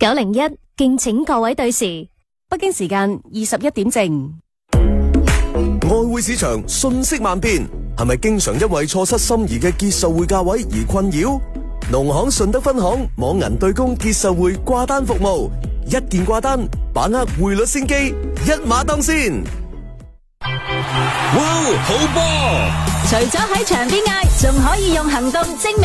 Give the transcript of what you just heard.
901，敬請各位對時。 北京時間21點正。 外匯市場瞬息萬變，係咪經常因為錯失心儀嘅結售匯價位而困擾？農行順德分行網銀對公結售匯掛單服務，一鍵掛單，把握匯率先機，一馬當先。 哇，好波！ 除咗喺場邊嗌，仲可以用行動證明。